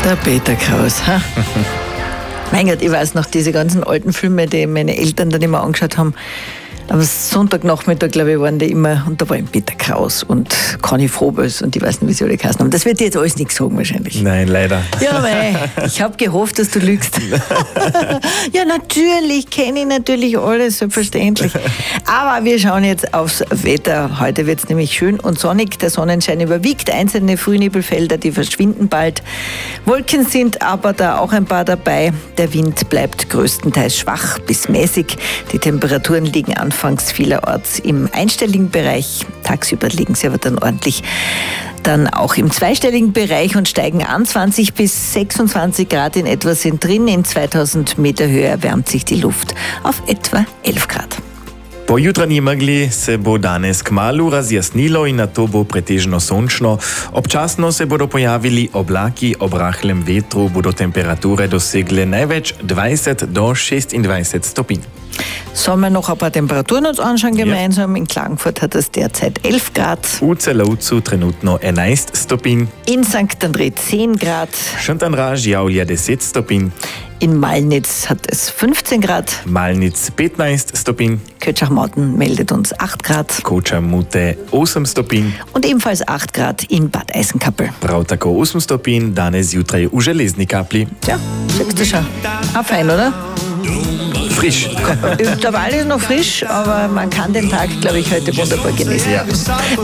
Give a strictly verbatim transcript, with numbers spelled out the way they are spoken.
Der Peter Kraus. Ha? Mein Gott, ich weiß noch, diese ganzen alten Filme, die meine Eltern dann immer angeschaut haben. Am Sonntagnachmittag, glaube ich, waren die immer, und da war eben Peter Kraus und Conny Frobels und die weiß nicht, wie sie alle geheißen haben. Das wird dir jetzt alles nichts sagen wahrscheinlich. Nein, leider. Ja, mei, ich habe gehofft, dass du lügst. Ja, natürlich, kenne ich natürlich alles, selbstverständlich. Aber wir schauen jetzt aufs Wetter. Heute wird es nämlich schön und sonnig. Der Sonnenschein überwiegt. Einzelne Frühnebelfelder, die verschwinden bald. Wolken sind aber da auch ein paar dabei. Der Wind bleibt größtenteils schwach bis mäßig. Die Temperaturen liegen anfangs vielerorts im einstelligen Bereich. Tagsüber liegen sie aber dann ordentlich dann auch im zweistelligen Bereich und steigen an. zwanzig bis sechsundzwanzig Grad in etwa sind drin. In zweitausend Meter Höhe erwärmt sich die Luft auf etwa elf Grad. Po jutranji megli se bo danes kmalu razjasnilo in nato bo pretežno sončno. Občasno se bodo pojavili oblaki, ob rahlem vetru bodo temperature dosegle največ dvajset do šestindvajset stopinj. Sollen wir noch ein paar Temperaturen uns anschauen gemeinsam? Ja. In Klagenfurt hat es derzeit elf Grad. V Celovcu trenutno enajst stopinj. In Sankt Andrej zehn Grad. Šentandraz javlja deset stopinj. In Malnitz hat es fünfzehn Grad. Malnitz petnajst stopinj. Kötschach-Mauten meldet uns acht Grad. Koča-Mute osem stopinj. Und ebenfalls acht Grad in Bad Eisenkappel. Prav tako osem stopinj, danes zjutraj v Železni Kapli. Ja, siehst du schon. Auch fein, oder? Frisch. Der Wald ist noch frisch, aber man kann den Tag, glaube ich, heute wunderbar genießen. Ja.